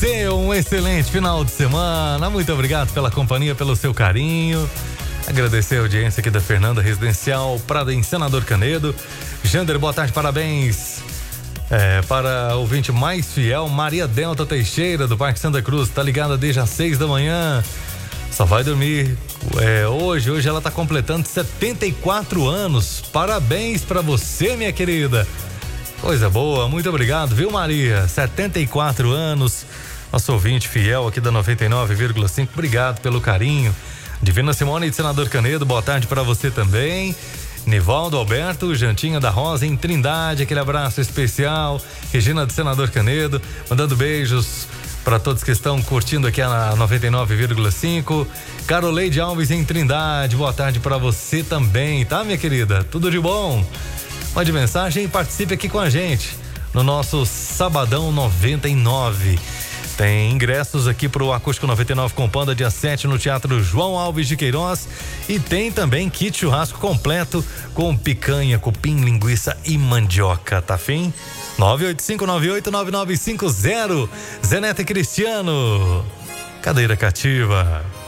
você um excelente final de semana. Muito obrigado pela companhia, pelo seu carinho. Agradecer a audiência aqui da Fernanda Residencial Prada em Senador Canedo. Jander, boa tarde, parabéns. Para o ouvinte mais fiel, Maria Delta Teixeira, do Parque Santa Cruz, tá ligada desde as 6 da manhã. Só vai dormir hoje ela tá completando 74 anos. Parabéns pra você, minha querida. Coisa boa, muito obrigado, viu, Maria? 74 anos, nosso ouvinte fiel aqui da 99,5. Obrigado pelo carinho. Divina Simone de Senador Canedo, boa tarde pra você também. Nivaldo Alberto, Jantinha da Rosa em Trindade, aquele abraço especial. Regina de Senador Canedo, mandando beijos para todos que estão curtindo aqui a 99,5. Caroleide Alves em Trindade, boa tarde para você também, tá, minha querida? Tudo de bom? Mande mensagem e participe aqui com a gente no nosso Sabadão 99. Tem ingressos aqui pro Acústico 99 com Panda, dia 7 no Teatro João Alves de Queiroz. E tem também kit churrasco completo com picanha, cupim, linguiça e mandioca. Tá afim? 985989950. Zenete Cristiano. Cadeira cativa.